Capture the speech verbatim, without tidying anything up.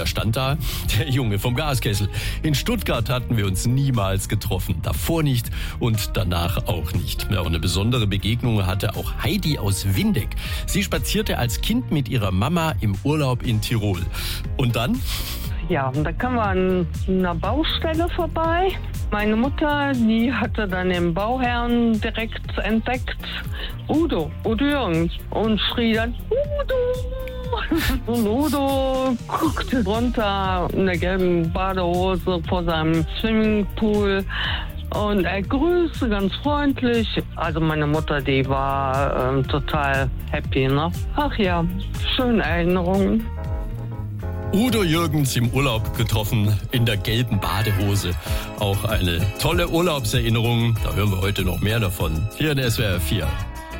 wer stand da? Der Junge vom Gaskessel. In Stuttgart hatten wir uns niemals getroffen. Davor nicht und danach auch nicht. Ja, und eine besondere Begegnung hatte auch Heidi aus Windeck. Sie spazierte als Kind mit ihrer Mama im Urlaub in Tirol. Und dann? Ja, und da kamen wir an einer Baustelle vorbei. Meine Mutter, die hatte dann den Bauherrn direkt entdeckt. Udo, Udo Jürgens. Und schrie dann, Udo! Und Udo guckte runter in der gelben Badehose vor seinem Swimmingpool. Und er grüßte ganz freundlich. Also meine Mutter, die war ähm, total happy, ne? Ach ja, schöne Erinnerungen. Udo Jürgens im Urlaub getroffen, in der gelben Badehose. Auch eine tolle Urlaubserinnerung. Da hören wir heute noch mehr davon. Hier in S W R vier.